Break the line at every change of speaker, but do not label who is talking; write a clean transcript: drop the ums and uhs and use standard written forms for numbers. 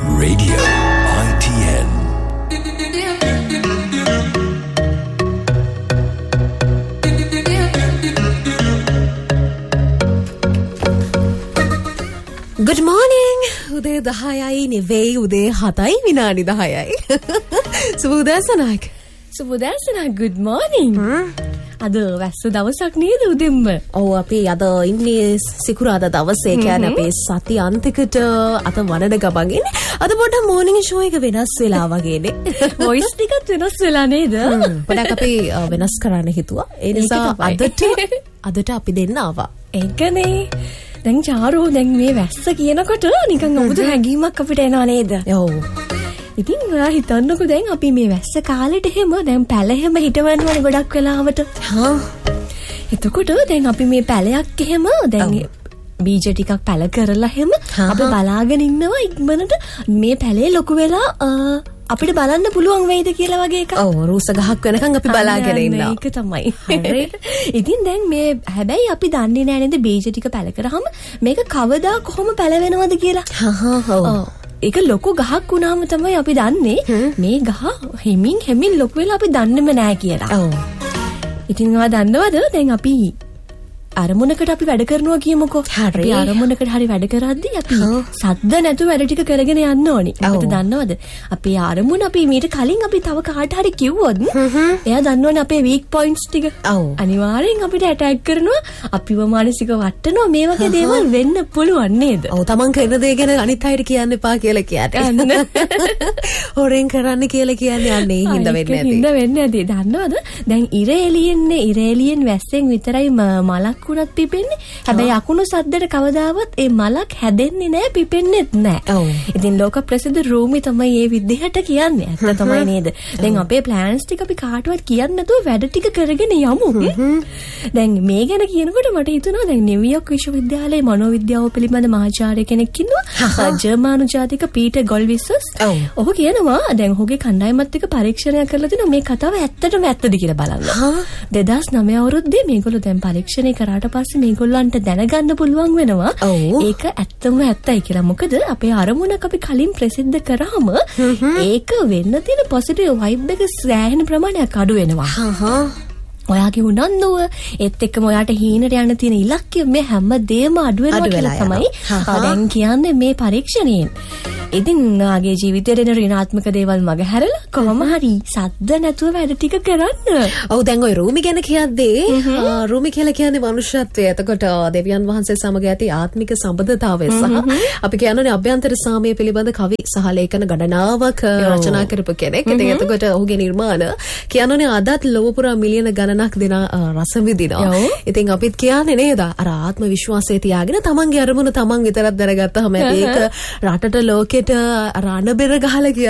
Radio ITN.
Good morning. උදේ 10යි නෙවෙයි උදේ 7යි විනාඩි 10යි. සුබෝදෑසනක්.
සුබෝදෑසනක්. Good morning. අද වැස්ස දවසක් නේද උදෙන්ම?
ඔව් අපි අද ඉන්නේ සිකුරාදා දවසේ. කියන්නේ අපේ සති අන්තිකට අත වඩන ගමන් ඉන්නේ. අද පොඩ්ඩක් morning show එක වෙනස් වෙලා වගේනේ.
voice ටිකත් වෙනස් වෙලා නේද?
පොඩ්ඩක් අපි වෙනස් කරන්න හිතුවා. ඒ නිසා අදට අපි දෙන්න ආවා.
ඒකනේ. දැන් චාරෝ දැන් මේ වැස්ස කියනකොට නිකන් අමුතු හැඟීමක් අපිට එනවා නේද?
ඔව්.
ඉතින් ඔයා හිතන්නකෝ දැන් අපි මේ වැස්ස කාලෙට එහෙම දැන් පැල එහෙම හිටවන්නවනේ ගොඩක් වෙලාවට.
හා.
එතකොට දැන් අපි මේ පැලයක් එහෙම දැන් බීජ ටිකක් පැල කරලා එහෙම අපි බලාගෙන ඉන්නවා ඉක්මනට මේ පැලේ ලොකු වෙලා අපිට බලන්න පුළුවන් වෙයිද කියලා වගේ එකක්.
ඔව් රූස ගහක් වෙනකන් අපි බලාගෙන ඉන්නවා.
ඒක තමයි. හරි. ඉතින් දැන් මේ හැබැයි අපි දන්නේ නැහැ නේද බීජ ටික පැල කරාම මේක කවදා කොහොම පැල වෙනවද කියලා.
හා.
ඒක ලොකු ගහක් වුණාම තමයි අපි දන්නේ මේ ගහ හිමින් ලොකු වෙලා අපි දන්නේම නැහැ කියලා.
ඔව්.
ඉතින් ඔයා දන්නවද දැන් අපි අරමුණකට අපි වැඩ කරනවා කියමුකෝ. අපි අරමුණකට හරි වැඩ කරද්දී අපි සද්ද නැතුව වැඩ ටික කරගෙන යන්න ඕනි. අපිට දන්නවද? අපේ අරමුණ අපි මීට කලින් අපි තව කාට හරි කිව්වොත් එයා දන්නවනේ අපේ weak points ටික. අනිවාර්යෙන් අපිට ඇටැක් කරනවා, අපිව මානසික වටනවා, මේ වගේ දේවල් වෙන්න පුළුවන් නේද?
ඔව් තමන් කරන දේ ගැන අනිත් අයට කියන්න එපා කියලා කියන්නේ. හොරෙන් කරන්න කියලා කියන්නේ අන්නේ හින්දා වෙන්නේ නැති.
හින්දා වෙන්නේ නැති. දන්නවද? දැන් ඉර එළියෙන් වැස්සෙන් විතරයි මලක් කුණත් පිපෙන්නේ. හැබැයි අකුණු සද්දට කවදාවත් ඒ මලක් හැදෙන්නේ නැහැ, පිපෙන්නේත් නැහැ. ඉතින් ලෝක ප්‍රසිද්ධ රූමි තමයි මේ විදිහට කියන්නේ. ඇත්ත තමයි නේද? දැන් අපේ ප්ලෑන්ස් ටික අපි කාටවත් කියන්නේ නැතුව වැඩ ටික කරගෙන යමු. දැන් මේ ගැන කියනකොට මට හිතුණා දැන් නිව්යෝක් විශ්වවිද්‍යාලයේ මනෝවිද්‍යාව පිළිබඳ මහාචාර්ය කෙනෙක් ඉන්නවා. ජර්මනු ජාතික පීටර් ගොල්විසස්. ඔහු කියනවා දැන් ඔහුගේ කණ්ඩායමත් එක්ක පරීක්ෂණයක් කරලා තිනවා මේ කතාව ඇත්තටම ඇත්තද කියලා බලන්න. 2009 අවුරුද්දේ මේගොල්ලෝ දැන් පරීක්ෂණය කරා ඊට පස්සේ මේගොල්ලන්ට දැනගන්න පුළුවන් වෙනවා ඒක ඇත්තම ඇත්තයි කියලා. මොකද අපේ අරමුණක් අපි කලින් ප්‍රසිද්ධ කරාම ඒක වෙන්න තියෙන පොසිටිව් වයිබ් එක සෑහෙන ප්‍රමාණයක් අඩු වෙනවා. ඔයාගේ උනන්දුව ඒත් එක්කම ඔයාට හීනට යන්න තියෙන ඉලක්කය මේ හැම දෙයක්ම අඩු වෙනවා කියලා තමයි දැන් කියන්නේ මේ පරීක්ෂණයෙන්. ඉතින් ආගේ ජීවිතේ දෙන ඍණාත්මක දේවල් මගහැරලා කොහොම හරි සද්ද නැතුව වැඩ ටික කරන්න.
ඔව් දැන් ඔය රූමි ගැන කියද්දී රූමි කියලා කියන්නේ මනුෂ්‍යත්වය. එතකොට දෙවියන් වහන්සේ සමග ඇති ආත්මික සම්බන්ධතාවය සහ අපි කියන්නේ අභ්‍යන්තර සාමය පිළිබඳ කවි සහ ලේඛන ගණනාවක් රචනා කරපු කෙනෙක්. ඉතින් එතකොට ඔහුගේ නිර්මාණ කියන්නේ අදත් ලොව පුරා මිලියන ගණනක් දෙන රස විඳිනවා. ඉතින් අපිත් කියන්නේ නේද අර ආත්ම විශ්වාසය තියාගෙන තමන්ගේ අරමුණ තමන් විතරක් දැනගත්තාම ඒක රටට ලෝකෙට රණ බෙර ගහලා